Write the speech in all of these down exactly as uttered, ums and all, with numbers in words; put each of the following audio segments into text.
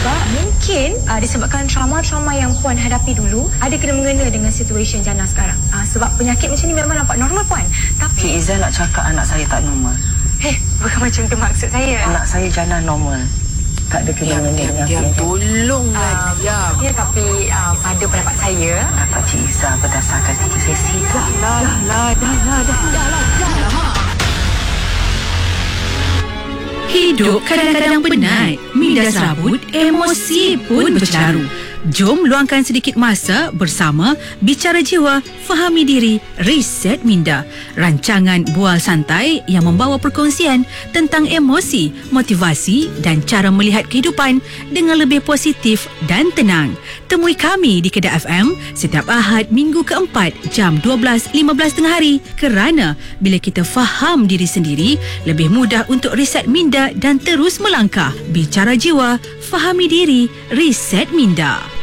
juga mungkin uh, disebabkan trauma-trauma yang Puan hadapi dulu ada kena-mengena dengan situasi jana sekarang. Uh, sebab penyakit macam ni memang nampak normal Puan. Tapi Cik Izzah nak cakap anak saya tak normal. Eh, bukan macam tu maksud saya. Anak saya jana normal. Tak ada kena-mengena dengan Diam, tolonglah Uh, diam. ya, tapi uh, pada pendapat saya, Dapat Cik Izzah berdasarkan tiga sesi. Dah lah, dah lah, dah lah, dah lah, dah lah. Hidup kadang-kadang penat, minda serabut, emosi pun bercaru. Jom luangkan sedikit masa bersama Bicara Jiwa, Fahami Diri, Reset Minda. Rancangan bual santai yang membawa perkongsian tentang emosi, motivasi dan cara melihat kehidupan dengan lebih positif dan tenang. Temui kami di Kedah F M setiap Ahad minggu keempat jam dua belas lima belas tengah hari, kerana bila kita faham diri sendiri, lebih mudah untuk reset minda dan terus melangkah. Bicara Jiwa, Fahami Diri, Reset Minda.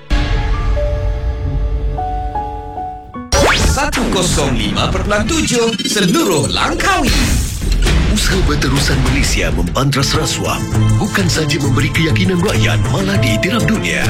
seratus lima perpuluhan tujuh seluruh Langkawi. Usaha Berterusan Malaysia membantras rasuah bukan sahaja memberi keyakinan rakyat, malah diterap dunia.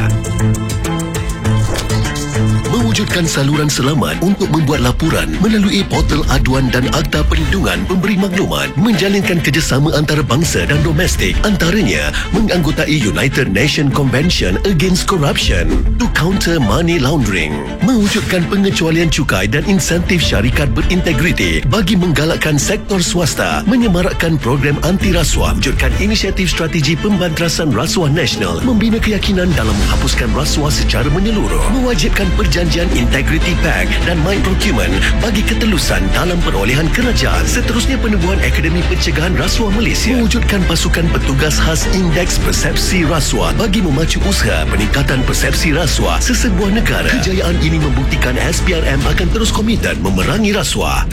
Mewujudkan saluran selamat untuk membuat laporan melalui portal aduan dan Akta Perlindungan Pemberi Maklumat, menjalinkan kerjasama antarabangsa dan domestik, antaranya menganggotai United Nations Convention Against Corruption to counter money laundering, mewujudkan pengecualian cukai dan insentif syarikat berintegriti bagi menggalakkan sektor swasta, menyemarakkan program anti rasuah, wujudkan inisiatif strategi pembantrasan rasuah nasional, membina keyakinan dalam menghapuskan rasuah secara menyeluruh, mewajibkan perjanjian Integrity Pact dan Mind Procurement bagi ketelusan dalam perolehan kerajaan. Seterusnya, penubuhan Akademi Pencegahan Rasuah Malaysia, mewujudkan pasukan petugas khas Indeks Persepsi Rasuah bagi memacu usaha peningkatan persepsi rasuah sesebuah negara. Kejayaan ini membuktikan S P R M akan terus komited memerangi rasuah.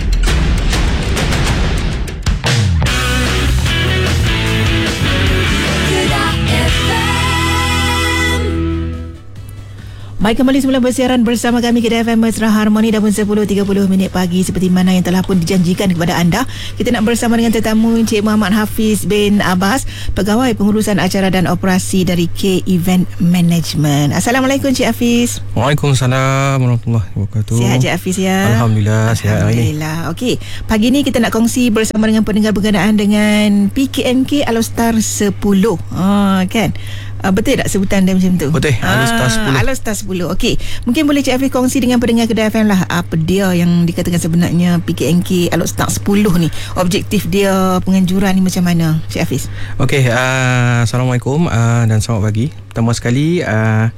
Baik, kembali semula bersiaran bersama kami Kedah F M Mesra Harmoni dah pun sepuluh tiga puluh minit pagi, seperti mana yang telah pun dijanjikan kepada anda. Kita nak bersama dengan tetamu Encik Muhammad Hafiz bin Abbas, Pegawai Pengurusan Acara dan Operasi dari K Event Management. Assalamualaikum Encik Hafiz. Waalaikumsalam warahmatullahi wabarakatuh. Sihat Encik Hafiz ya? Alhamdulillah, sihat hari ini. Alhamdulillah. Okey, pagi ni kita nak kongsi bersama dengan pendengar berkenaan dengan P K M K Alostar sepuluh. Ah, kan? Uh, betul tak sebutan dia macam tu? Betul, Alostar sepuluh. Alostar sepuluh. Okey, mungkin boleh Cik Hafiz kongsi dengan pendengar Kedah F M lah, apa dia yang dikatakan sebenarnya P K M K Alostar sepuluh ni, objektif dia, penganjuran ni macam mana Cik Hafiz? Okey, uh, Assalamualaikum uh, dan selamat pagi. Pertama sekali, uh,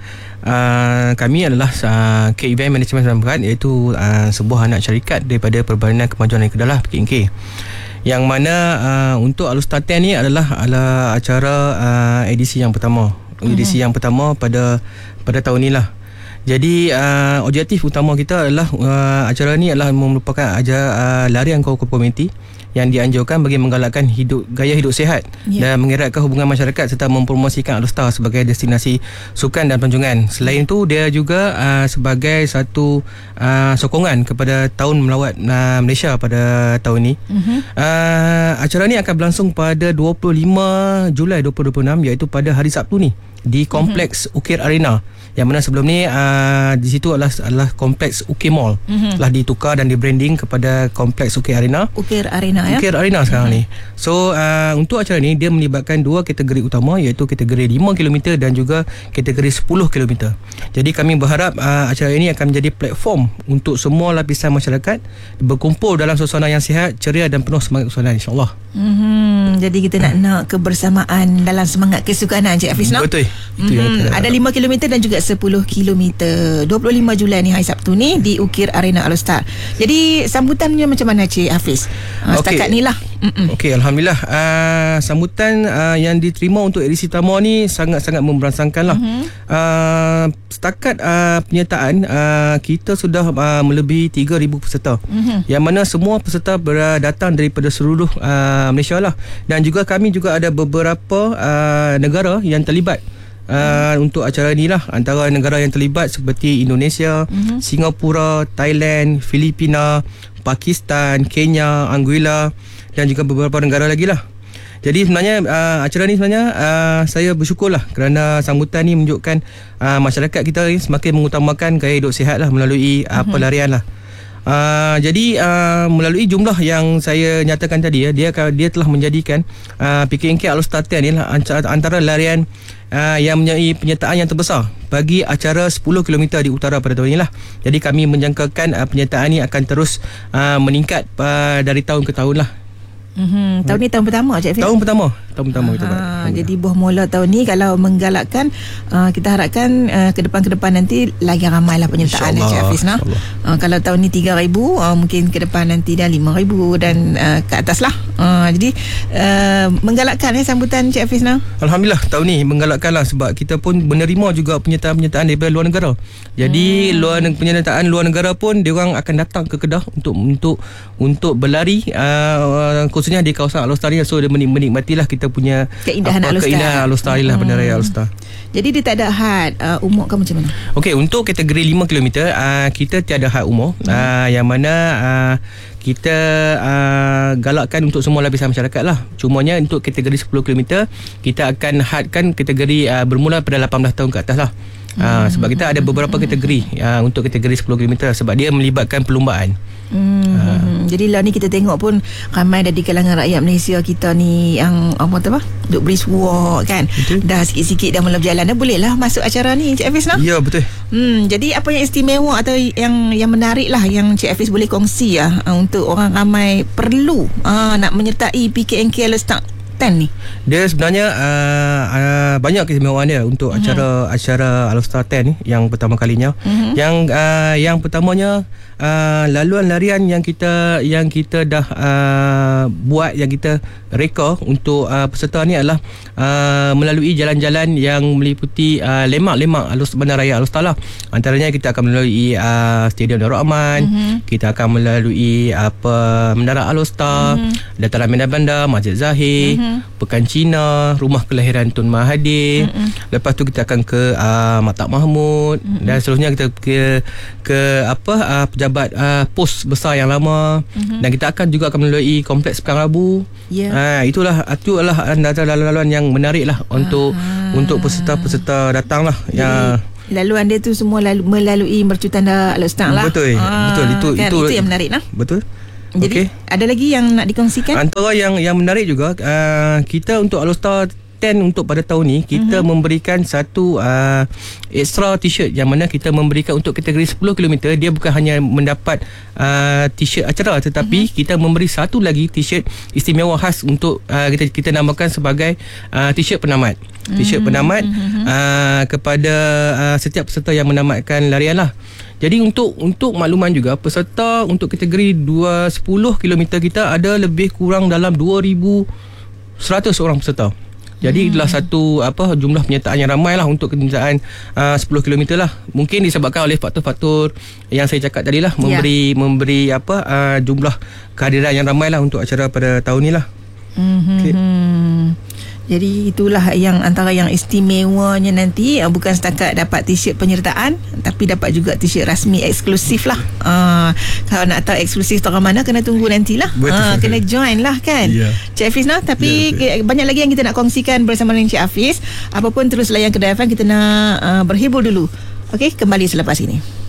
uh, kami adalah uh, K Event Management Sdn Bhd, iaitu uh, sebuah anak syarikat daripada Perbadanan Kemajuan Kedah lah, P K M K. Yang mana uh, untuk Alostar sepuluh ni adalah, adalah acara uh, edisi yang pertama. Edisi uh-huh. yang pertama pada pada tahun ni lah. Jadi uh, objektif utama kita adalah uh, acara ni adalah merupakan acara uh, larian komuniti yang dianjurkan bagi menggalakkan hidup gaya hidup sihat, yeah, dan mengeratkan hubungan masyarakat serta mempromosikan Alostar sebagai destinasi sukan dan pelancongan. Selain itu, dia juga uh, sebagai satu uh, sokongan kepada Tahun Melawat uh, Malaysia pada tahun ini. Uh-huh. Uh, acara ni akan berlangsung pada dua puluh lima Julai dua ribu dua puluh enam, iaitu pada hari Sabtu ni di Kompleks uh-huh. Ukir Arena, yang mana sebelum ni uh, di situ adalah adalah Kompleks Ukir Mall. Uh-huh. Telah ditukar dan di-branding kepada Kompleks Ukir Arena. Ukir Arena ya. Ukir Arena sekarang uh-huh. ni. So uh, untuk acara ni dia melibatkan dua kategori utama, iaitu kategori lima kilometer dan juga kategori sepuluh kilometer. Jadi kami berharap uh, acara ini akan menjadi platform untuk semua lapisan masyarakat berkumpul dalam suasana yang sihat, ceria dan penuh semangat kesukanan, insya-Allah. Hmm, jadi kita nak nak kebersamaan dalam semangat kesukanan Cik Hafiz, no? Betul. Itu hmm, yang ada lima kilometer dan juga sepuluh kilometer. dua puluh lima Julai ni, hari Sabtu ni, di Ukir Arena Alostar. Jadi sambutannya macam mana Cik Hafiz? Uh, okay. Setakat ni lah. Okey, Alhamdulillah. Uh, sambutan uh, yang diterima untuk edisi pertama ni sangat-sangat memberangsangkan lah. Uh-huh. Uh, setakat uh, penyertaan, uh, kita sudah uh, melebihi tiga ribu peserta. Uh-huh. Yang mana semua peserta datang daripada seluruh uh, Malaysia lah. Dan juga kami juga ada beberapa uh, negara yang terlibat Uh, hmm. untuk acara ni lah. Antara negara yang terlibat seperti Indonesia, hmm. Singapura, Thailand, Filipina, Pakistan, Kenya, Anguilla dan juga beberapa negara lagi lah. Jadi sebenarnya uh, acara ni sebenarnya uh, saya bersyukurlah kerana sambutan ni menunjukkan uh, masyarakat kita ni semakin mengutamakan gaya hidup sihat lah melalui uh, Mhm. pelarian lah. Uh, jadi uh, melalui jumlah yang saya nyatakan tadi ya, dia dia telah menjadikan uh, P K N K Alor-Star sepuluh ni lah antara larian uh, yang mempunyai penyertaan yang terbesar bagi acara sepuluh kilometer di utara pada tahun ini lah. Jadi kami menjangkakan uh, penyertaan ni akan terus uh, meningkat uh, dari tahun ke tahun lah. Mm-hmm. Tahun ni tahun pertama Cik Hafiz? Tahun pertama Tahun pertama kita buat. Ha, jadi buah mula tahun ni kalau menggalakkan uh, kita harapkan uh, ke depan-ke depan nanti lagi ramai lah penyertaan Cik Hafiz nah. Uh, kalau tahun ni tiga ribu uh, mungkin ke depan nanti dah lima ribu dan uh, ke atas lah. Uh, jadi uh, menggalakkan eh sambutan Cik Hafiz nah. Alhamdulillah tahun ni menggalakkan lah sebab kita pun menerima juga penyertaan-penyertaan daripada luar negara. Jadi hmm. luar penyertaan luar negara pun diorang akan datang ke Kedah untuk untuk untuk berlari uh, khususnya di kawasan Alor-Star ni. So dia menik- menikmatilah kita punya keindahan Alor-Star. Keindahan Alor-Star ni lah, Hmm. Bandaraya Alor-Star. Jadi dia tak ada had uh, umur ke macam mana? Okey, untuk kategori lima kilometer uh, kita tiada had umur hmm. uh, yang mana uh, kita uh, galakkan untuk semua lapisan masyarakat lah. Cumanya untuk kategori sepuluh kilometer kita akan hadkan kategori uh, bermula pada lapan belas tahun ke atas lah. Uh, sebab kita ada beberapa kategori uh, untuk kategori sepuluh kilometer sebab dia melibatkan perlumbaan. Hmm, uh. Jadi lah ni kita tengok pun ramai dari kalangan rakyat Malaysia kita ni yang apa tu apa duk brisk walk kan. Betul. Dah sikit-sikit dah mula berjalan dah boleh lah masuk acara ni Cik Hafiz nah? Ya betul. Hmm, jadi apa yang istimewa atau yang yang menarik lah yang Cik Hafiz boleh kongsi lah uh, untuk orang ramai perlu uh, nak menyertai P K N K Alor-Star sepuluh ni? Dia sebenarnya uh, uh, banyak keistimewaan dia untuk uh-huh. acara acara Alor-Star sepuluh ni yang pertama kalinya. Uh-huh. Yang uh, yang pertamanya uh, laluan larian yang kita yang kita dah uh, buat yang kita reka untuk uh, peserta ni adalah uh, melalui jalan-jalan yang meliputi uh, lemak-lemak Alor Bandaraya Alor-Star lah. Antaranya kita akan melalui uh, Stadium Darul Aman, uh-huh. kita akan melalui apa Menara Alor-Star, uh-huh. Dataran Medan Bandar, Masjid Zahir, uh-huh. Pekan Cina, Rumah Kelahiran Tun Mahathir. Uh-uh. Lepas tu kita akan ke uh, Maktab Mahmud, uh-uh. dan seterusnya kita ke ke apa uh, pejabat uh, pos besar yang lama, uh-huh. dan kita akan juga akan melalui Kompleks Pekan Rabu. Yeah. Uh, itulah itu adalah antara laluan yang menarik lah untuk uh-huh. untuk peserta-peserta datang lah. Jadi, ya. Laluan dia tu semua lalu, melalui Mercu Tanda Alor-Star lah. Betul. Ah, betul itu kan? itu Itu yang menarik nah. Betul. Jadi okay. ada lagi yang nak dikongsikan? Antara yang yang menarik juga uh, kita untuk Alor-Star sepuluh untuk pada tahun ni kita uh-huh. memberikan satu uh, extra t-shirt yang mana kita memberikan untuk kategori sepuluh kilometer. Dia bukan hanya mendapat uh, t-shirt acara tetapi uh-huh. kita memberi satu lagi t-shirt istimewa khas untuk uh, kita kita namakan sebagai uh, t-shirt penamat. T-shirt uh-huh. penamat uh-huh. uh, kepada uh, setiap peserta yang menamatkan larian lah. Jadi untuk untuk makluman juga peserta untuk kategori dua ratus sepuluh kilometer kita ada lebih kurang dalam dua ribu seratus orang peserta. Jadi hmm. itulah satu apa jumlah penyertaan yang ramai lah untuk kenderaan uh, sepuluh kilometer lah. Mungkin disebabkan oleh faktor-faktor yang saya cakap tadi lah, memberi yeah. memberi apa uh, jumlah kehadiran yang ramai lah untuk acara pada tahun ni lah. Mm-hmm. Okay. Jadi itulah yang antara yang istimewanya nanti, bukan setakat dapat t-shirt penyertaan tapi dapat juga t-shirt rasmi eksklusif lah. Uh, kalau nak tahu eksklusif tu orang mana kena tunggu nantilah. Uh, kena join lah kan. Yeah. Cik Hafiz nah, tapi yeah, banyak lagi yang kita nak kongsikan bersama dengan Cik Hafiz. Apapun terus layan Kedah F M, kita nak uh, berhibur dulu. Okey, kembali selepas ini.